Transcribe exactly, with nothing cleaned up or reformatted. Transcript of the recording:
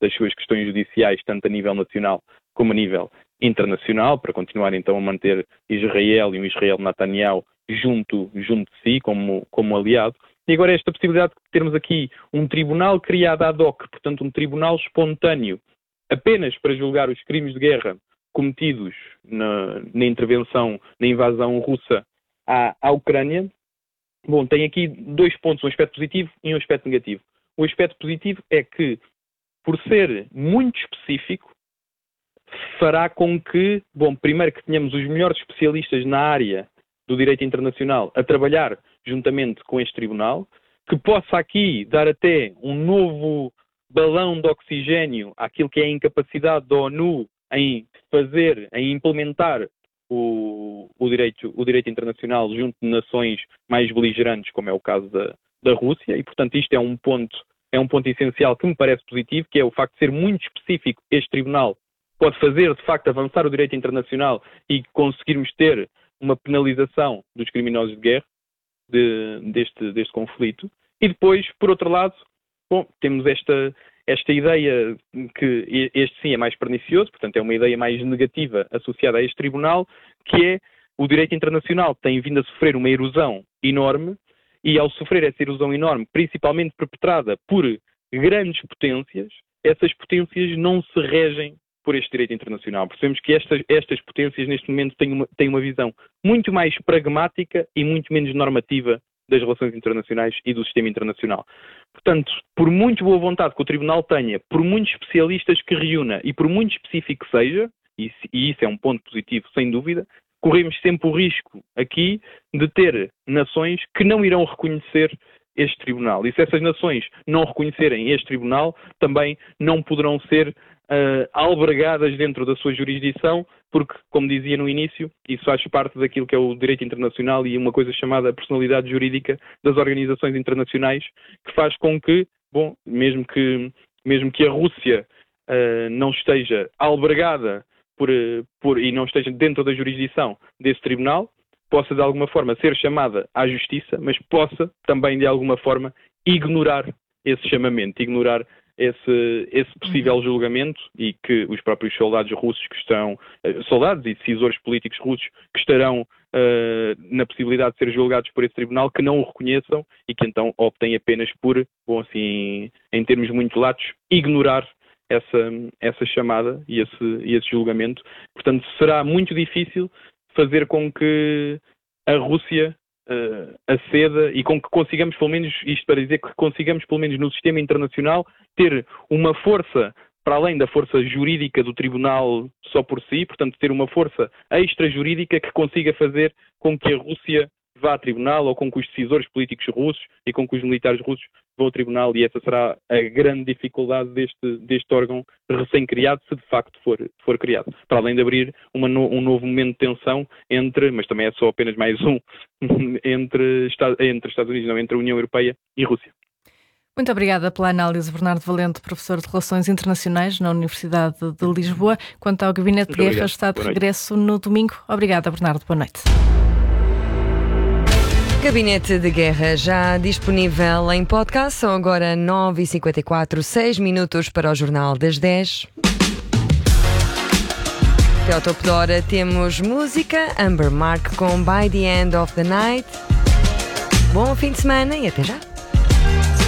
das suas questões judiciais, tanto a nível nacional como a nível internacional, para continuar então a manter Israel e o Israel Netanyahu junto, junto de si, como, como aliado. E agora esta possibilidade de termos aqui um tribunal criado ad hoc, portanto um tribunal espontâneo, apenas para julgar os crimes de guerra cometidos na, na intervenção, na invasão russa à, à Ucrânia. Bom, tem aqui dois pontos, um aspecto positivo e um aspecto negativo. O aspecto positivo é que, por ser muito específico, fará com que, bom, primeiro que tenhamos os melhores especialistas na área do direito internacional a trabalhar juntamente com este tribunal, que possa aqui dar até um novo balão de oxigênio àquilo que é a incapacidade da ONU em fazer, em implementar o, o, direito, o direito internacional junto de nações mais beligerantes, como é o caso da, da Rússia, e portanto isto é um ponto, é um ponto essencial que me parece positivo, que é o facto de ser muito específico. Este tribunal pode fazer, de facto, avançar o direito internacional e conseguirmos ter uma penalização dos criminosos de guerra de, deste, deste conflito. E depois, por outro lado, bom, temos esta, esta ideia que este sim é mais pernicioso, portanto é uma ideia mais negativa associada a este tribunal, que é o direito internacional tem vindo a sofrer uma erosão enorme, e ao sofrer essa erosão enorme, principalmente perpetrada por grandes potências, essas potências não se regem por este direito internacional. Percebemos que estas, estas potências neste momento têm uma, têm uma visão muito mais pragmática e muito menos normativa das relações internacionais e do sistema internacional. Portanto, por muito boa vontade que o Tribunal tenha, por muitos especialistas que reúna e por muito específico que seja, e, e isso é um ponto positivo sem dúvida, corremos sempre o risco aqui de ter nações que não irão reconhecer este tribunal. E se essas nações não reconhecerem este tribunal, também não poderão ser uh, albergadas dentro da sua jurisdição, porque, como dizia no início, isso faz parte daquilo que é o direito internacional e uma coisa chamada personalidade jurídica das organizações internacionais, que faz com que, bom, mesmo que, mesmo que a Rússia uh, não esteja albergada por, por, e não esteja dentro da jurisdição desse tribunal, possa de alguma forma ser chamada à justiça, mas possa também de alguma forma ignorar esse chamamento, ignorar esse, esse possível julgamento, e que os próprios soldados russos que estão, soldados e decisores políticos russos que estarão uh, na possibilidade de ser julgados por esse tribunal, que não o reconheçam e que então optem apenas por, bom, assim, em termos muito latos, ignorar essa, essa chamada e esse, e esse julgamento. Portanto, será muito difícil fazer com que a Rússia uh, aceda e com que consigamos, pelo menos, isto para dizer que consigamos, pelo menos no sistema internacional, ter uma força, para além da força jurídica do tribunal só por si, portanto, ter uma força extra-jurídica que consiga fazer com que a Rússia vá a tribunal, ou com que os decisores políticos russos e com que os militares russos vão ao tribunal, e essa será a grande dificuldade deste, deste órgão recém-criado, se de facto for, for criado. Para além de abrir uma no, um novo momento de tensão entre, mas também é só apenas mais um, entre, entre Estados Unidos, não, entre a União Europeia e Rússia. Muito obrigada pela análise, Bernardo Valente, professor de Relações Internacionais na Universidade de Lisboa. Quanto ao Gabinete de Guerra, está de regresso no domingo. Obrigada, Bernardo. Boa noite. Gabinete de Guerra já disponível em podcast. São agora nove e cinquenta e quatro, seis minutos para o Jornal das dez. Até ao topo da hora temos música, Amber Mark com By the End of the Night. Bom fim de semana e até já.